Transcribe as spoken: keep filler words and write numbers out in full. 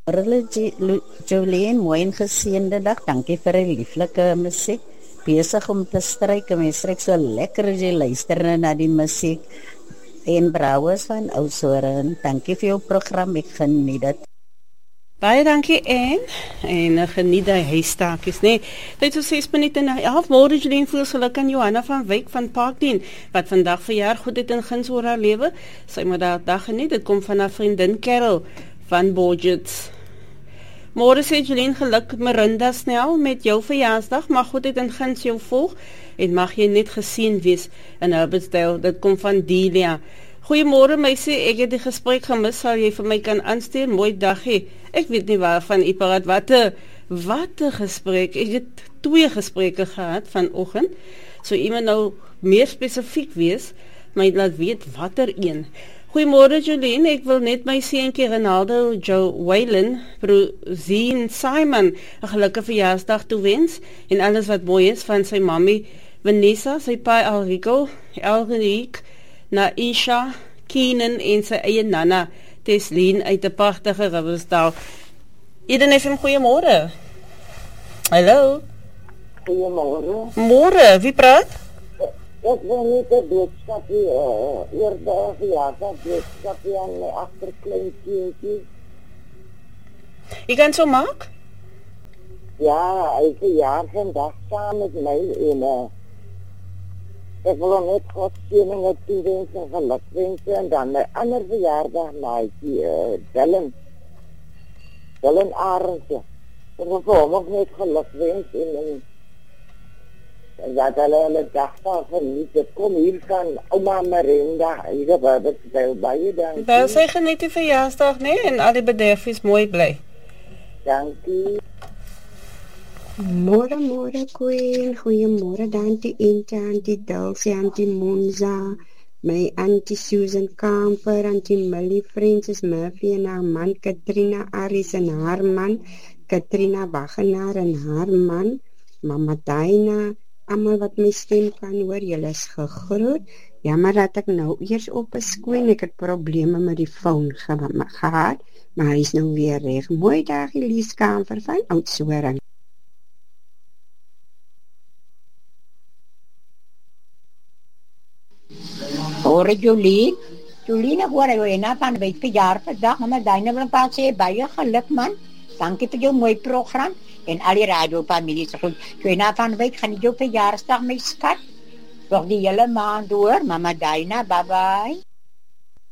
Orle Jolien, mooi en geseënde dag. Dankie vir die lieflike musiek. Besig om te stryk, en mens stryk so lekker as jy luister na die musiek. En Brouwers van Oudtshoorn, dankie vir jou program, ek geniet dit. Baie dankie en, en geniet die huistakies, nee. Dit is so ses minute na elf, môre Jolien Voelsgeluk aan Johanna van Wyk van Parkdien, wat vandag verjaar goed het in guns oor haar lewe. Sy moet daar dag geniet, dit kom van haar vriendin Carol van Borgets. Môre sê Jolien, geluk Marinda snel met jou verjaarsdag, mag goed het in guns jou volg, en mag jy net gesien wees in Herbertsdale, dit kom van Delia. Goeiemôre meisie, ek het die gesprek gemis, sal jy vir my kan aanstuur, mooi dag hê. Ek weet nie waarvan u praat, wat 'n wat 'n gesprek, ek het twee gesprekke gehad vanoggend, so iemand nou meer spesifiek wees, my laat weet watter een. Goeiemôre Jolien, ek wil net my seentjie Ronaldo Joe Waylen, Rosine Simon, 'n gelukkige verjaarsdag toewens, en alles wat mooi is van sy mammy Vanessa, sy pa Alrico, Elric, Naisha, Keenan en sy eie Nana, Teslien uit 'n pragtige Riversdal. Eden F M, goeiemôre. Hallo. Goeiemôre. Môre, wie praat? Ek wil net 'n boodskap hier, eerder verjaardag boodskap hier aan my agterkleinkindjie. Jy kan so maak? Ja, hy verjaar vandag saam met my en uh, ek wil net God seëninge toewens en gelukwense en dan my ander verjaardag maatjie, uh, Dylan. Dylan Arendse. Ek wil vir hom ook net gelukwens en, en en dat hulle hulle dag van geniet. Ek kom hier van ouma Marinda, hier op Herbertsdale, baie dankie. Wel, sy geniet die verjaarsdag, nee, en al die bederfies mooi bly. Dankie. Môre, môre Queen, goeiemôre Dantie Ente, Auntie Dulcie, Auntie Monza, my Auntie Susan Kamper, Auntie Millie Francis Murphy en haar man Katrina Aris en haar man Katrina Wagenaar en haar man Mama Daina, almal wat my stem kan hoor, julle is gegroet. Jammer dat ek nou eers op is, Queen, ek het probleme met die phone ge gehad, maar hy is nou weer reg. Mooi dag, Elise Kamper van Oudtshoorn. Hoor Jolien, Jolien, ek hoor jou na van Wyk verjaar vandag, maar Daina wil net sê baie geluk man. Dankie vir jou mooi program en al die radio familie se goed. Joina van Wyk, gaan jou verjaarsdag my skat. Nog die hele maand door, Mama Daina, bye bye.